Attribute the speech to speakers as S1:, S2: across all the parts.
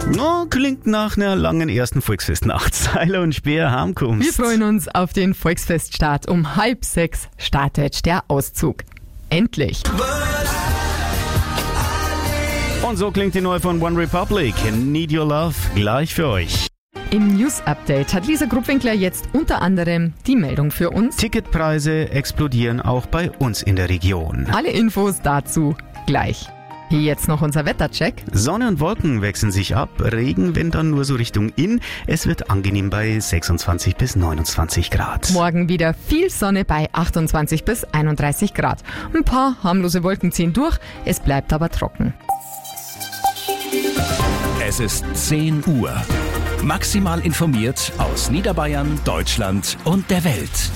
S1: No, klingt nach einer langen ersten Volksfestnacht. Seiler und Speer heimkommst.
S2: Wir freuen uns auf den Volksfeststart. Um 5:30 startet der Auszug. Endlich.
S1: Und so klingt die neue von One Republic. Need Your Love, gleich für euch.
S2: Im News-Update hat Lisa Gruppwinkler jetzt unter anderem die Meldung für uns.
S1: Ticketpreise explodieren auch bei uns in der Region.
S2: Alle Infos dazu gleich. Hier jetzt noch unser Wettercheck.
S1: Sonne und Wolken wechseln sich ab. Regen, wenn dann nur so Richtung Inn. Es wird angenehm bei 26 bis 29 Grad.
S2: Morgen wieder viel Sonne bei 28 bis 31 Grad. Ein paar harmlose Wolken ziehen durch, es bleibt aber trocken.
S3: Es ist 10 Uhr. Maximal informiert aus Niederbayern, Deutschland und der Welt.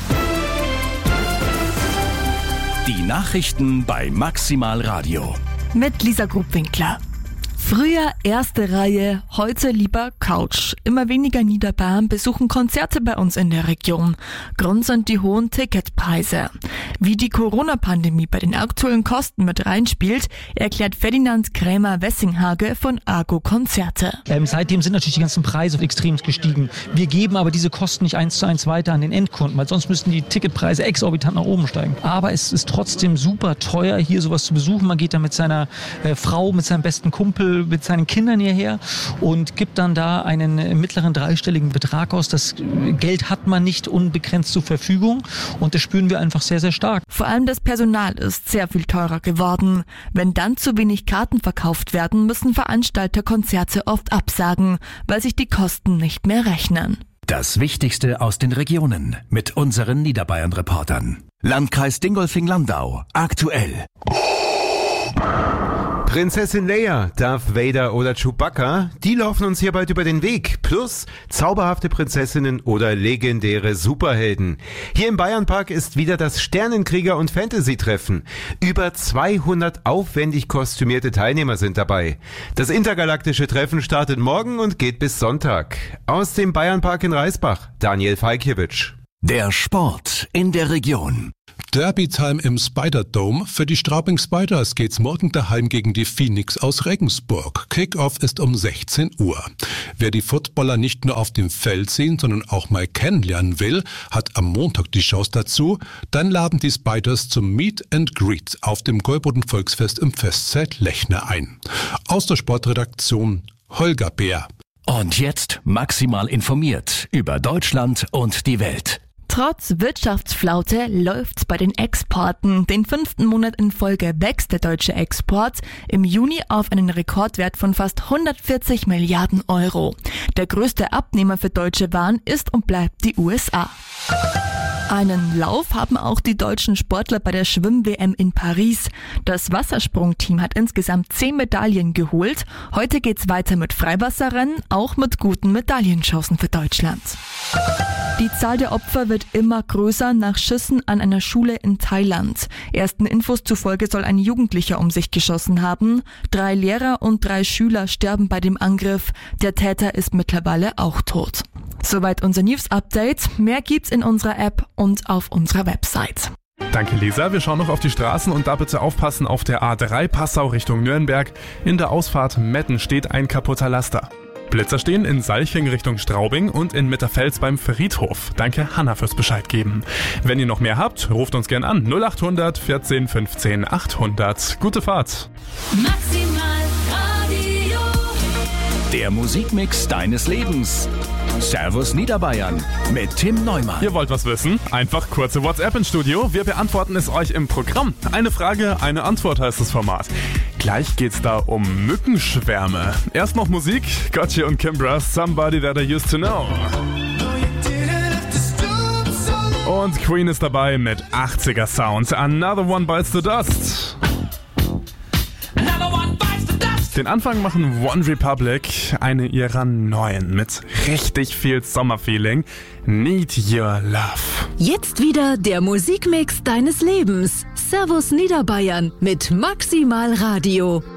S3: Die Nachrichten bei Maximal Radio.
S4: Mit Lisa Gruppwinkler. Früher erste Reihe, heute lieber Couch. Immer weniger Niederbayern besuchen Konzerte bei uns in der Region. Grund sind die hohen Ticketpreise. Wie die Corona-Pandemie bei den aktuellen Kosten mit reinspielt, erklärt Ferdinand Krämer-Wessinghage von Argo Konzerte.
S5: Seitdem sind natürlich die ganzen Preise extrem gestiegen. Wir geben aber diese Kosten nicht 1:1 weiter an den Endkunden, weil sonst müssten die Ticketpreise exorbitant nach oben steigen. Aber es ist trotzdem super teuer, hier sowas zu besuchen. Man geht da mit seiner Frau, mit seinem besten Kumpel, mit seinen Kindern hierher und gibt dann da einen mittleren dreistelligen Betrag aus. Das Geld hat man nicht unbegrenzt zur Verfügung und das spüren wir einfach sehr, sehr stark.
S4: Vor allem das Personal ist sehr viel teurer geworden. Wenn dann zu wenig Karten verkauft werden, müssen Veranstalter Konzerte oft absagen, weil sich die Kosten nicht mehr rechnen.
S3: Das Wichtigste aus den Regionen mit unseren Niederbayern-Reportern. Landkreis Dingolfing-Landau, aktuell.
S6: Prinzessin Leia, Darth Vader oder Chewbacca, die laufen uns hier bald über den Weg. Plus zauberhafte Prinzessinnen oder legendäre Superhelden. Hier im Bayernpark ist wieder das Sternenkrieger- und Fantasy-Treffen. Über 200 aufwendig kostümierte Teilnehmer sind dabei. Das intergalaktische Treffen startet morgen und geht bis Sonntag. Aus dem Bayernpark in Reisbach, Daniel Falkiewicz.
S3: Der Sport in der Region.
S7: Derby-Time im Spider-Dome. Für die Straubing Spiders geht's morgen daheim gegen die Phoenix aus Regensburg. Kick-Off ist um 16 Uhr. Wer die Footballer nicht nur auf dem Feld sehen, sondern auch mal kennenlernen will, hat am Montag die Chance dazu. Dann laden die Spiders zum Meet and Greet auf dem Gäuboden Volksfest im Festzelt Lechner ein. Aus der Sportredaktion Holger Bär.
S3: Und jetzt maximal informiert über Deutschland und die Welt.
S4: Trotz Wirtschaftsflaute läuft's bei den Exporten. Den 5. Monat in Folge wächst der deutsche Export im Juni auf einen Rekordwert von fast 140 Milliarden Euro. Der größte Abnehmer für deutsche Waren ist und bleibt die USA. Einen Lauf haben auch die deutschen Sportler bei der Schwimm-WM in Paris. Das Wassersprungteam hat insgesamt 10 Medaillen geholt. Heute geht's weiter mit Freiwasserrennen, auch mit guten Medaillenchancen für Deutschland. Die Zahl der Opfer wird immer größer nach Schüssen an einer Schule in Thailand. Ersten Infos zufolge soll ein Jugendlicher um sich geschossen haben. 3 Lehrer und 3 Schüler sterben bei dem Angriff. Der Täter ist mittlerweile auch tot. Soweit unser News-Update. Mehr gibt's in unserer App und auf unserer Website.
S8: Danke, Lisa. Wir schauen noch auf die Straßen und da bitte aufpassen auf der A3 Passau Richtung Nürnberg. In der Ausfahrt Metten steht ein kaputter Laster. Blitzer stehen in Salching Richtung Straubing und in Mitterfels beim Friedhof. Danke, Hanna, fürs Bescheid geben. Wenn ihr noch mehr habt, ruft uns gern an. 0800 14 15 800. Gute Fahrt.
S9: Maximal Radio.
S3: Der Musikmix deines Lebens. Servus Niederbayern mit Tim Neumann.
S8: Ihr wollt was wissen? Einfach kurze WhatsApp ins Studio. Wir beantworten es euch im Programm. Eine Frage, eine Antwort heißt das Format. Gleich geht's da um Mückenschwärme. Erst noch Musik. Gotye und Kimbra, Somebody That I Used to Know. Und Queen ist dabei mit 80er Sound. Another One Bites the Dust. Den Anfang machen One Republic, eine ihrer neuen, mit richtig viel Sommerfeeling. Need Your Love.
S9: Jetzt wieder der Musikmix deines Lebens. Servus Niederbayern mit Maximal Radio.